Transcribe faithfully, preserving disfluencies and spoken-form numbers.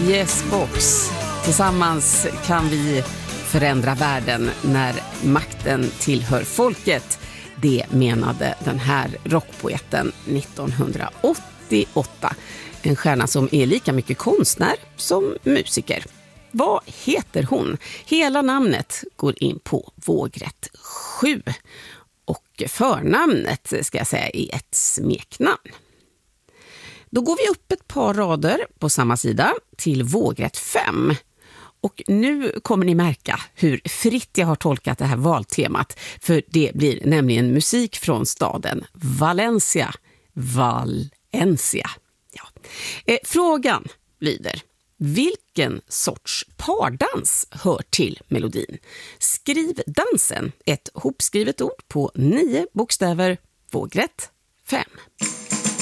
Yes Box. Tillsammans kan vi förändra världen när makten tillhör folket. Det menade den här rockpoeten nittonhundraåttioåtta. En stjärna som är lika mycket konstnär som musiker. Vad heter hon? Hela namnet går in på vågrätt sju. Och förnamnet ska jag säga är ett smeknamn. Då går vi upp ett par rader på samma sida till vågrätt fem. Och nu kommer ni märka hur fritt jag har tolkat det här valtemat. För det blir nämligen musik från staden Valencia. Valencia. Ja. Eh, frågan lyder: vilken sorts pardans hör till melodin? Skriv dansen, ett hopskrivet ord på nio bokstäver, vågrätt fem.